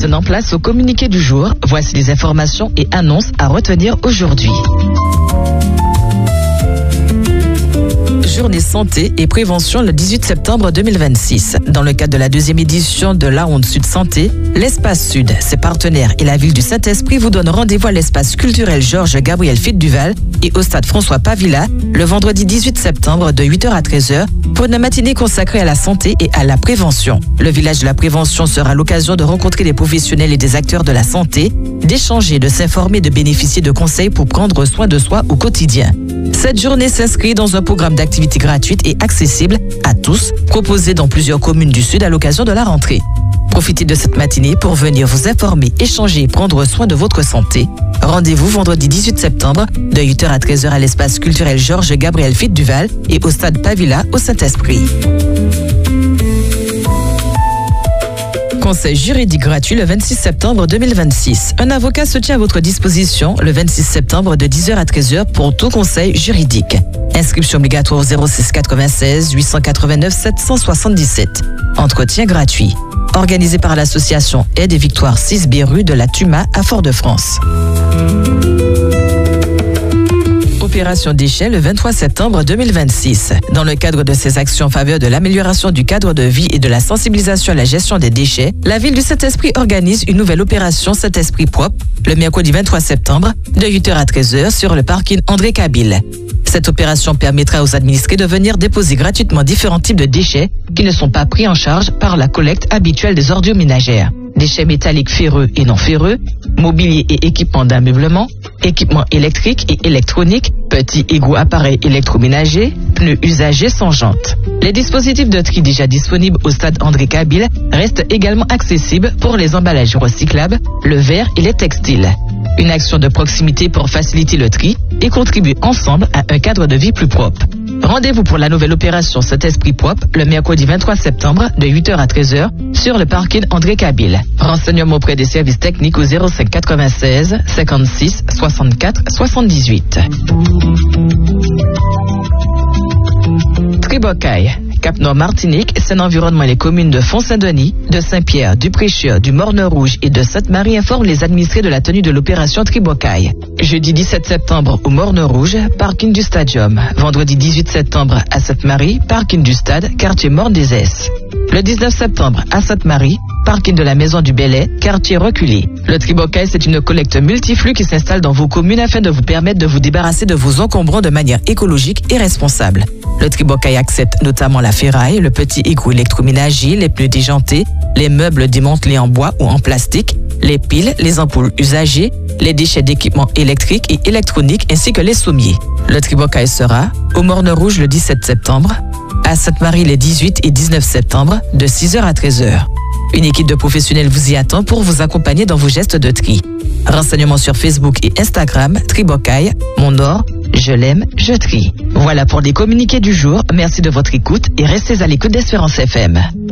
Maintenant, place au communiqué du jour. Voici les informations et annonces à retenir aujourd'hui. Journée santé et prévention le 18 septembre 2026. Dans le cadre de la deuxième édition de la Ronde Sud Santé, l'Espace Sud, ses partenaires et la ville du Saint-Esprit vous donnent rendez-vous à l'espace culturel Georges Gabriel Fitte-Duval et au stade François Pavilla le vendredi 18 septembre de 8h à 13h pour une matinée consacrée à la santé et à la prévention. Le village de la prévention sera l'occasion de rencontrer des professionnels et des acteurs de la santé, d'échanger, de s'informer, de bénéficier de conseils pour prendre soin de soi au quotidien. Cette journée s'inscrit dans un programme d'activités gratuites et accessibles à tous, proposé dans plusieurs communes du Sud à l'occasion de la rentrée. Profitez de cette matinée pour venir vous informer, échanger et prendre soin de votre santé. Rendez-vous vendredi 18 septembre de 8h à 13h à l'espace culturel Georges Gabriel Fitte-Duval et au stade Pavilla au Saint-Esprit. Conseil juridique gratuit le 26 septembre 2026. Un avocat se tient à votre disposition le 26 septembre de 10h à 13h pour tout conseil juridique. Inscription obligatoire au 06 96 889 777. Entretien gratuit. Organisé par l'association Aide et Victoire 6B rue de la Tuma à Fort-de-France. Opération déchets le 23 septembre 2026. Dans le cadre de ses actions en faveur de l'amélioration du cadre de vie et de la sensibilisation à la gestion des déchets, la ville du Saint-Esprit organise une nouvelle opération Saint-Esprit propre le mercredi 23 septembre de 8h à 13h sur le parking André Kabyle. Cette opération permettra aux administrés de venir déposer gratuitement différents types de déchets qui ne sont pas pris en charge par la collecte habituelle des ordures ménagères. Déchets métalliques ferreux et non ferreux, mobilier et équipements d'ameublement, équipements électriques et électroniques, petits égouts appareils électroménagers, pneus usagés sans jantes. Les dispositifs de tri déjà disponibles au stade André Kabyle restent également accessibles pour les emballages recyclables, le verre et les textiles. Une action de proximité pour faciliter le tri et contribuer ensemble à un cadre de vie plus propre. Rendez-vous pour la nouvelle opération Saint-Esprit propre le mercredi 23 septembre de 8h à 13h sur le parking André Kabyle. Renseignements auprès des services techniques au 05 96 56 64 78. Tribocaille, Cap-Nord Martinique, Seine-Environnement et les communes de Font-Saint-Denis, de Saint-Pierre, du Prêcheur, du Morne-Rouge et de Sainte-Marie informent les administrés de la tenue de l'opération Tribocaille. Jeudi 17 septembre au Morne-Rouge, parking du Stadium. Vendredi 18 septembre à Sainte-Marie, parking du Stade, quartier Morne-des-Esses. Le 19 septembre à Sainte-Marie, parking de la Maison du Belay, quartier reculé. Le Tribocaille, c'est une collecte multiflux qui s'installe dans vos communes afin de vous permettre de vous débarrasser de vos encombrants de manière écologique et responsable. Le Tribocaille accepte notamment la ferraille, le petit égout électroménager, les pneus déjantés, les meubles démantelés en bois ou en plastique, les piles, les ampoules usagées, les déchets d'équipements électriques et électroniques ainsi que les sommiers. Le Tribocaille sera au Morne-Rouge le 17 septembre, à Sainte-Marie les 18 et 19 septembre de 6h à 13h. Une équipe de professionnels vous y attend pour vous accompagner dans vos gestes de tri. Renseignements sur Facebook et Instagram, Tribocaille, Mon Or, je l'aime, je trie. Voilà pour les communiqués du jour. Merci de votre écoute et restez à l'écoute d'Espérance FM.